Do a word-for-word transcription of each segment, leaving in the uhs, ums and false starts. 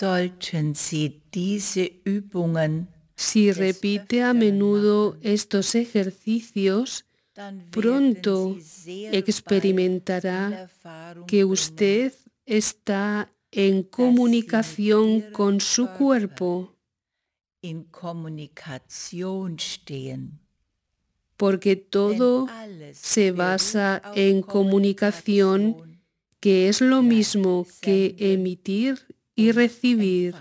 sollten Sie diese Übungen Si repite a menudo estos ejercicios, pronto experimentará que usted está en comunicación con su cuerpo, in Kommunikation stehen. porque todo se basa en comunicación, que es lo mismo que emitir y recibir.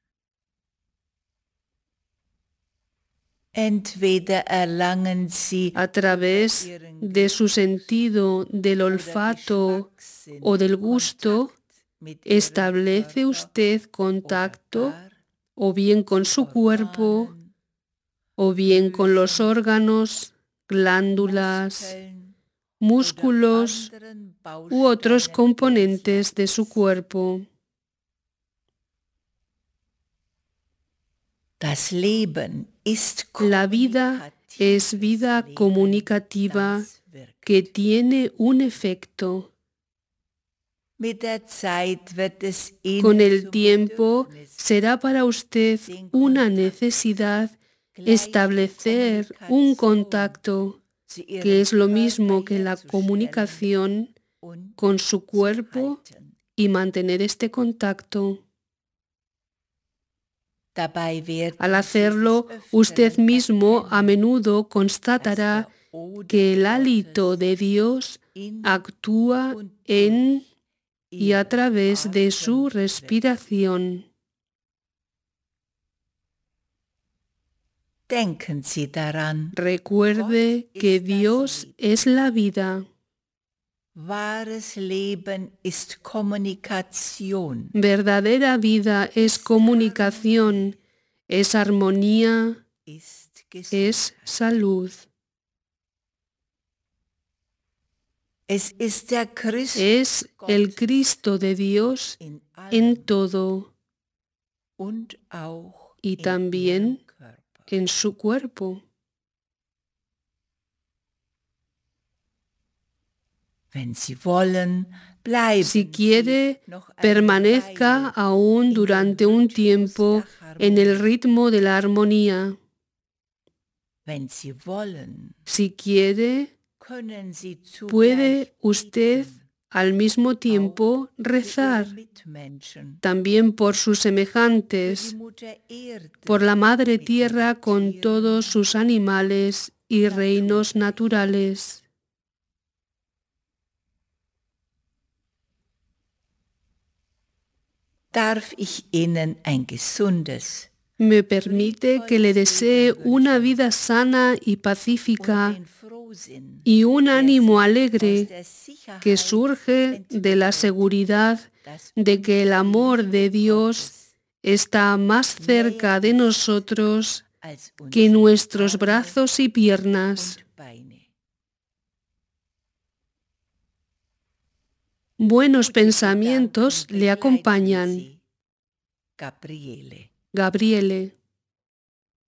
Entweder erlangen Sie A través de su sentido del olfato o del gusto, establece usted contacto o bien con su cuerpo, o bien con los órganos, glándulas, músculos u otros componentes de su cuerpo. Das Leben ist La vida es vida comunicativa que tiene un efecto. Mit der Zeit wird es Con Ihnen el zum tiempo Bedürfnis, será para usted una necesidad establecer un contacto, zu que Ihrem es lo Körper mismo que la herzustellen comunicación und con su zu cuerpo halten. y mantener este contacto. Dabei werden Al Sie hacerlo, des usted Öfteren mismo a erkennen, menudo dass constatará der Odem que el Gottes hálito de Dios in actúa und en durch y a Ihren través de su Atem wirkt. respiración. Denken Sie daran, Recuerde Gott que ist das Dios Leben. es la vida. Wahres Leben ist Kommunikation. Verdadera vida es comunicación, es armonía, Ist es Gesundheit. salud. Es ist der Christus Es el Gottes Cristo de Dios in en allem todo und auch y in también Ihrem Körper. en su cuerpo. Wenn Sie wollen, bleiben Si quiere, Sie noch eine permanezca Weile aún in dem durante un Rhythmus tiempo der en el Harmonie. ritmo de la armonía. Wenn Sie wollen, Si quiere, können Sie zugleich puede usted beten, al mismo auch tiempo für rezar, Ihre Mitmenschen, también por sus für die semejantes, Mutter Erde, por la Madre mit Tierra ihren con Tieren, todos sus animales y reinos Naturreich. naturales. Darf ich Ihnen ein gesundes Me permite que le desee una vida sana y und pacífica den Frohsinn, y un ánimo der sich aus alegre der Sicherheit que surge de la entwickelt, seguridad dass de que el uns die amor Liebe de Dios Gottes está más cerca de näher ist nosotros als que unsere nuestros Arme brazos y piernas. und Beine. Buenos Gute pensamientos Gedanken le begleiten acompañan. Sie. Gabriele. Gabriele.